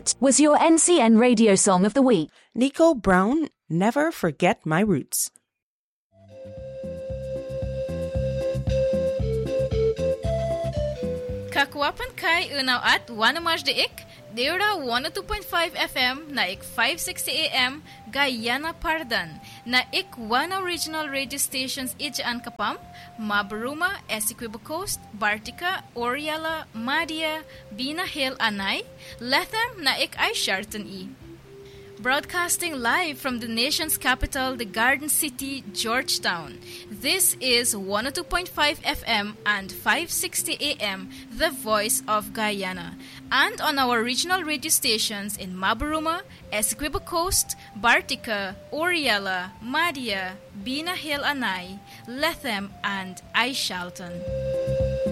That was your NCN radio song of the week. Nico Brown, Never Forget My Roots. Kakwapan kay unaw at wanamaj deik, Deura 102.5 FM na ik 560 AM Guyana Pardan na ik wana regional radio stations ijaan kapam, Mabaruma, Essequibo Coast, Bartica, Oriala, Madia, Bina Hill Anay, Lethem na ik ay Sharton E. Broadcasting live from the nation's capital, the Garden City, Georgetown. This is 102.5 FM and 560 AM, the voice of Guyana. And on our regional radio stations in Mabaruma, Essequibo Coast, Bartica, Oriala, Madia, Bina Hill Anay, Lethem, and Aishalton.